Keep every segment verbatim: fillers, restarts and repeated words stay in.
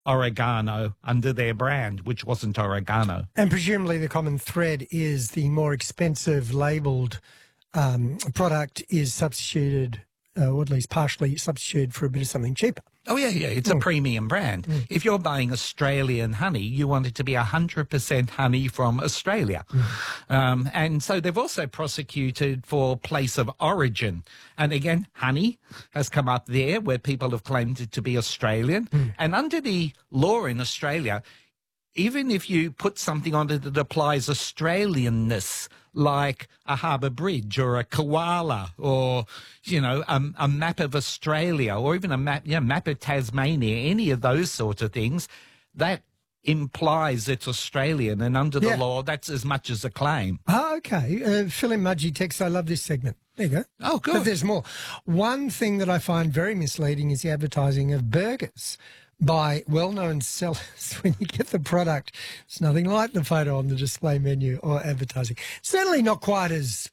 oregano under their brand, which wasn't oregano. And presumably the common thread is the more expensive labelled um, product is substituted, uh, or at least partially substituted for a bit of something cheaper. Oh, yeah, yeah, it's mm. a premium brand. Mm. If you're buying Australian honey, you want it to be one hundred percent honey from Australia. Mm. Um, and so they've also prosecuted for place of origin. And again, honey has come up there where people have claimed it to be Australian. Mm. And under the law in Australia, even if you put something on it that applies Australianness, like a harbour bridge or a koala or, you know, a, a map of Australia or even a map, yeah, map of Tasmania, any of those sort of things, that implies it's Australian. And under the yeah. law, that's as much as a claim. Oh, okay. Uh, Phil in Mudgee text, I love this segment. There you go. Oh, good. But there's more. One thing that I find very misleading is the advertising of burgers by well-known sellers. When you get the product, it's nothing like the photo on the display menu or advertising. Certainly not quite as,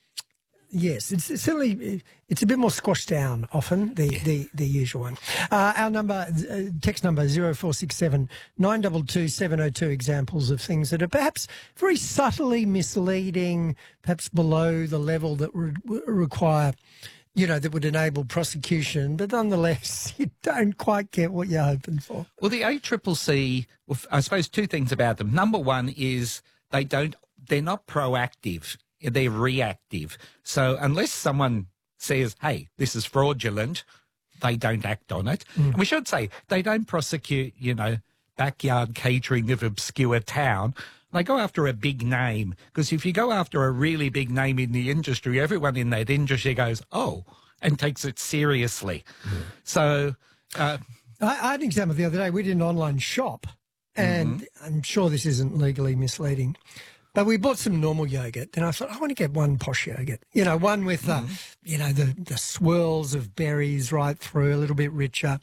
yes, it's, it's certainly, it's a bit more squashed down often, the, yeah. the, the usual one. Uh, our number, uh, text number zero four six seven nine two two seven zero two, examples of things that are perhaps very subtly misleading, perhaps below the level that would require, you know, that would enable prosecution, but nonetheless, you don't quite get what you're hoping for. Well, the A C C C, well, I suppose two things about them. Number one is they don't, they're not proactive, they're reactive. So unless someone says, hey, this is fraudulent, they don't act on it. Mm. And we should say they don't prosecute, you know, backyard catering of obscure town. They go after a big name, because if you go after a really big name in the industry, everyone in that industry goes, oh, and takes it seriously. Mm. So uh, I, I had an example the other day. We did an online shop, and mm-hmm. I'm sure this isn't legally misleading, but we bought some normal yogurt, and I thought, I want to get one posh yogurt, you know, one with, mm-hmm. uh, you know, the, the swirls of berries right through, a little bit richer.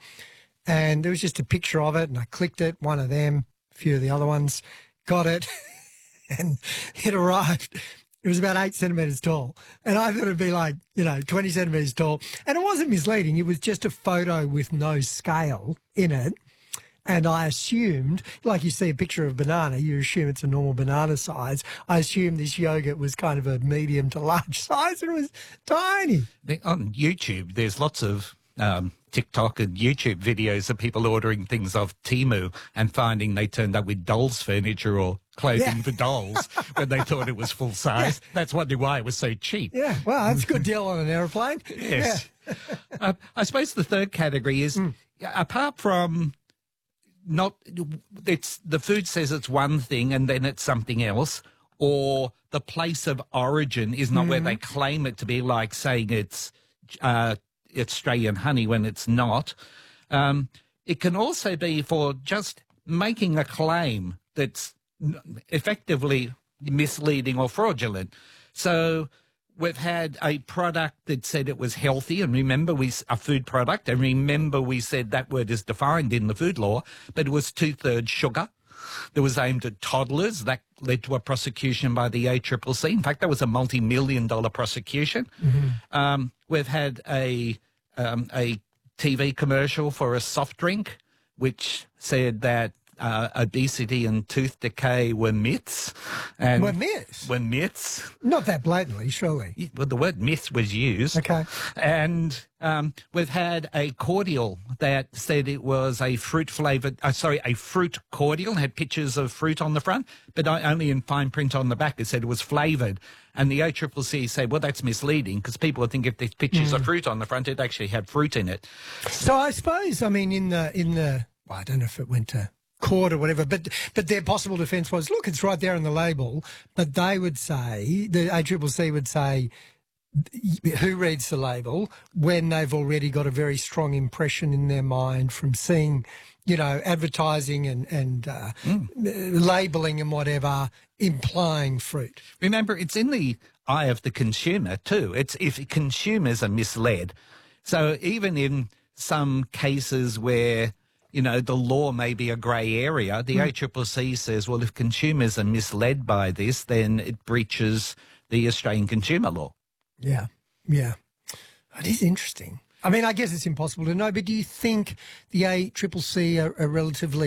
And there was just a picture of it, and I clicked it, one of them, a few of the other ones. Got it, and it arrived. It was about eight centimetres tall, and I thought it'd be like, you know, twenty centimetres tall. And it wasn't misleading. It was just a photo with no scale in it. And I assumed, like you see a picture of a banana, you assume it's a normal banana size. I assumed this yogurt was kind of a medium to large size, and it was tiny. On YouTube, there's lots of um, TikTok and YouTube videos of people ordering things off Temu and finding they turned up with dolls' furniture or clothing yeah. for dolls when they thought it was full size. Yeah. That's wondering why it was so cheap. Yeah, well, that's a good deal on an aeroplane. Yes. Yeah. uh, I suppose the third category is, mm. apart from not, it's the food says it's one thing and then it's something else, or the place of origin is not mm. where they claim it to be, like saying it's uh, Australian honey when it's not. Um, it can also be for just making a claim that's effectively misleading or fraudulent. So we've had a product that said it was healthy, and remember, we a food product, and remember we said that word is defined in the food law, but it was two-thirds sugar. That was aimed at toddlers. That led to a prosecution by the A C C C. In fact, that was a multi-million dollar prosecution. Mm-hmm. Um, we've had a um, a T V commercial for a soft drink, which said that Uh, obesity and tooth decay were myths. And were myths? Were myths. Not that blatantly, surely. Well, the word myth was used. Okay. And um, we've had a cordial that said it was a fruit-flavoured, uh, sorry, a fruit cordial, had pictures of fruit on the front, but only in fine print on the back it said it was flavoured. And the A C C C said, well, that's misleading, because people would think if there's pictures mm. of fruit on the front, it actually had fruit in it. So I suppose, I mean, in the, in the well, I don't know if it went to court or whatever, but but their possible defence was, look, it's right there on the label, but they would say, the A C C C would say, who reads the label when they've already got a very strong impression in their mind from seeing, you know, advertising and, and uh, mm. labelling and whatever, implying fruit. Remember, it's in the eye of the consumer too. It's if consumers are misled. So even in some cases where, you know, the law may be a grey area, the mm. A C C C says, well, if consumers are misled by this, then it breaches the Australian consumer law. Yeah, yeah. It is interesting. I mean, I guess it's impossible to know, but do you think the A C C C are, are relatively